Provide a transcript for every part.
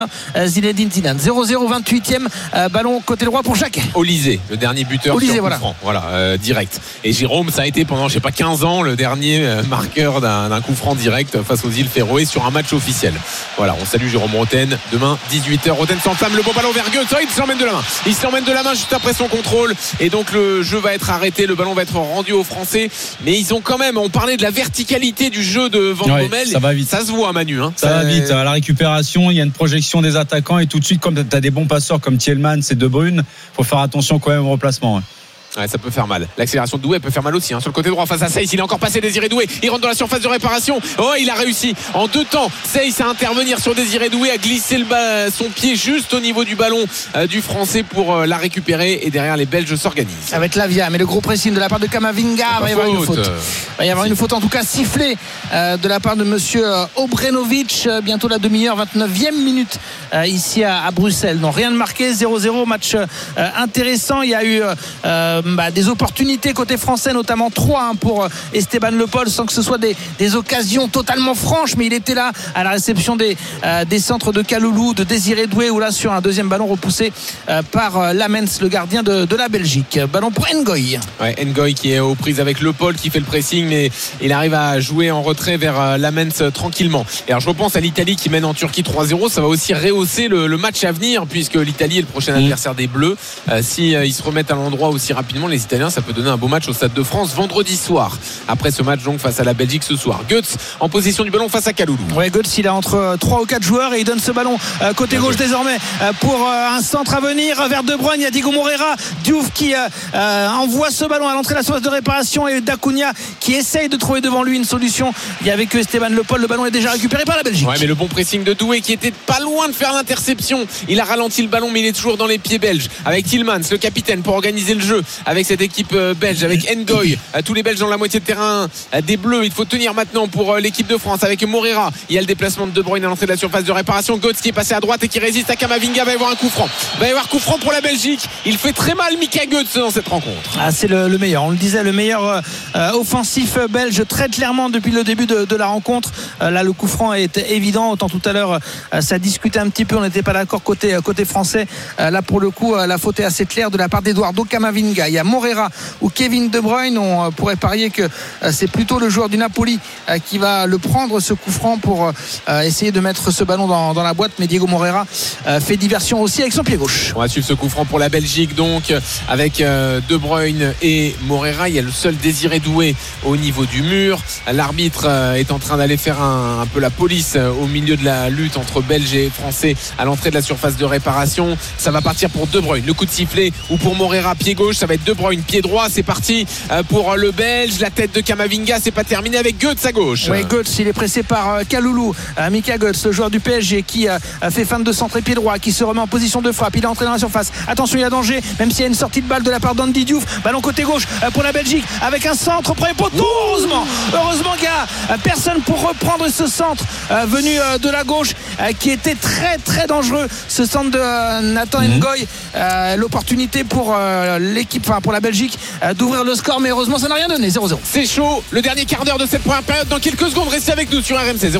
Zinedine Zidane. 0-0, 28e ballon côté droit pour Jacquet. Olysée, le dernier buteur Olysée, sur coup franc. Voilà, direct. Et Jérôme, ça a été pendant 15 ans le dernier marqueur d'un coup franc direct face aux îles Féroé sur un match officiel. Voilà, on salue Jérôme Roten. Demain 18h, Roten s'enflamme, le beau ballon vers Goethe, il s'emmène de la main. Il s'emmène de la main juste après son contrôle et donc le jeu va être arrêté, le ballon va être rendu aux Français. Mais ils ont quand même, on parlait de la verticalité du jeu de Van Bommel. Ça va vite. Ça se voit, Manu. Ça va vite. À la récupération, il y a une projection des attaquants et tout de suite, comme tu as des bons passeurs comme Thielmans et De Bruyne, faut faire attention quand même au replacement. Ouais, ça peut faire mal. L'accélération de Doué peut faire mal aussi. Sur le côté droit face à Seyss, il est encore passé Désiré Doué. Il rentre dans la surface de réparation. Oh, il a réussi en 2 temps. Seyss à intervenir sur Désiré Doué, à glisser son pied juste au niveau du ballon du Français pour la récupérer. Et derrière, les Belges s'organisent. Avec Lavia, mais le gros pressing de la part de Kamavinga. Il va y avoir une faute. Il va y avoir une faute en tout cas sifflée de la part de monsieur Obrenovic. Bientôt la demi-heure, 29e minute ici à Bruxelles. Non, rien de marqué. 0-0, match intéressant. Il y a eu des opportunités côté français, notamment 3 pour Esteban Le Pol, sans que ce soit des occasions totalement franches, mais il était là à la réception des centres de Kaloulou, de Désiré Doué, ou là sur un deuxième ballon repoussé par Lamens, le gardien de la Belgique. Ballon pour Ngoy. Ouais, Ngoy qui est aux prises avec Le Pol, qui fait le pressing, mais il arrive à jouer en retrait vers Lamens tranquillement. Et alors je repense à l'Italie qui mène en Turquie 3-0, ça va aussi rehausser le match à venir, puisque l'Italie est le prochain adversaire des Bleus. Si ils se remettent à l'endroit aussi rapidement, les Italiens, ça peut donner un beau match au Stade de France vendredi soir. Après ce match donc face à la Belgique ce soir. Goetz en possession du ballon face à Kaloulou. Ouais, Goetz, il a entre 3 ou 4 joueurs et il donne ce ballon côté gauche désormais pour un centre à venir vers De Bruyne. Il y a Diego Moreira, Diouf qui envoie ce ballon à l'entrée de la surface de réparation et Dacunia qui essaye de trouver devant lui une solution. Il y a avec Esteban Le Pol, le ballon est déjà récupéré par la Belgique. Ouais, mais le bon pressing de Doué qui était pas loin de faire l'interception. Il a ralenti le ballon, mais il est toujours dans les pieds belges. Avec Thielmans, le capitaine, pour organiser le jeu avec cette équipe belge, avec Ngoy, tous les Belges dans la moitié de terrain des Bleus. Il faut tenir maintenant pour l'équipe de France avec Moreira. Il y a le déplacement de De Bruyne à l'entrée de la surface de réparation. Götze qui est passé à droite et qui résiste à Kamavinga. Va y avoir un coup franc. Va y avoir coup franc pour la Belgique. Il fait très mal Mika Götze dans cette rencontre. C'est le meilleur. On le disait, le meilleur offensif belge très clairement depuis le début de la rencontre. Là, le coup franc est évident. Autant tout à l'heure, ça discutait un petit peu. On n'était pas d'accord côté français. Là, pour le coup, la faute est assez claire de la part d'Eduardo Camavinga. Il y a Moreira ou Kevin De Bruyne. On pourrait parier que c'est plutôt le joueur du Napoli qui va le prendre, ce coup franc, pour essayer de mettre ce ballon dans la boîte. Mais Diego Moreira fait diversion aussi avec son pied gauche. On va suivre ce coup franc pour la Belgique donc avec De Bruyne et Moreira. Il y a le seul Désiré Doué au niveau du mur. L'arbitre est en train d'aller faire un peu la police au milieu de la lutte entre Belges et Français à l'entrée de la surface de réparation. Ça va partir pour De Bruyne, le coup de sifflet, ou pour Moreira pied gauche. Ça va être De Bruyne pied droit. C'est parti pour le Belge. La tête de Camavinga, c'est pas terminé avec Götze à gauche. Oui, Götze, il est pressé par Kaloulou, Mika Götze, le joueur du PSG qui fait fin de centre et pied droit, qui se remet en position de frappe. Il est entré dans la surface. Attention, il y a danger, même s'il y a une sortie de balle de la part d'Andy Diouf. Ballon côté gauche pour la Belgique avec un centre premier poteau. Heureusement qu'il n'y a personne pour reprendre ce centre venu de la gauche qui était très très dangereux. Ce centre de Nathan Ngoy. L'opportunité pour l'équipe, enfin pour la Belgique, d'ouvrir le score, mais heureusement ça n'a rien donné. 0-0. C'est chaud, le dernier quart d'heure de cette première période. Dans quelques secondes, restez avec nous sur RMC. 0-0.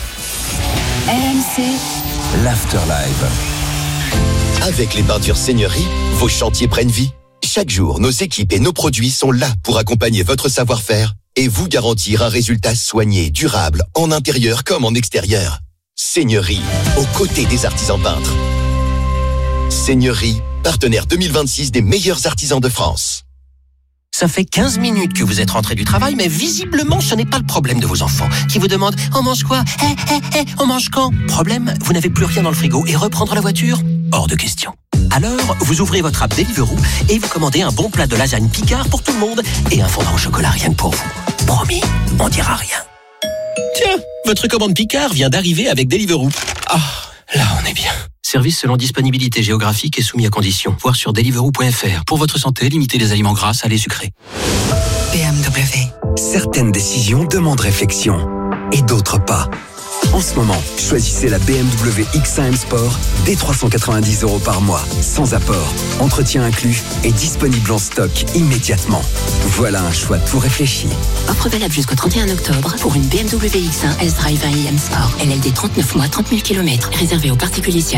RMC l'Afterlife. Avec les peintures Seigneurie, vos chantiers prennent vie. Chaque jour, nos équipes et nos produits sont là pour accompagner votre savoir-faire et vous garantir un résultat soigné, durable, en intérieur comme en extérieur. Seigneurie, aux côtés des artisans peintres. Seigneurie, partenaire 2026 des meilleurs artisans de France. Ça fait 15 minutes que vous êtes rentré du travail, mais visiblement, ce n'est pas le problème de vos enfants qui vous demandent « On mange quoi ? On mange quand ?» Problème, vous n'avez plus rien dans le frigo et reprendre la voiture ? Hors de question. Alors, vous ouvrez votre app Deliveroo et vous commandez un bon plat de lasagne Picard pour tout le monde et un fondant au chocolat rien que pour vous. Promis, on dira rien. Tiens, votre commande Picard vient d'arriver avec Deliveroo. Ah, là on est bien. Service selon disponibilité géographique et soumis à conditions. Voir sur deliveroo.fr. Pour votre santé, limitez les aliments gras, salés, sucrés. BMW. Certaines décisions demandent réflexion et d'autres pas. En ce moment, choisissez la BMW X1 M Sport dès 390 € par mois, sans apport, entretien inclus et disponible en stock immédiatement. Voilà un choix tout réfléchi. Offre valable jusqu'au 31 octobre pour une BMW X1 S-Drive 1 M Sport. LLD 39 mois, 30 000 km. Réservé aux particuliers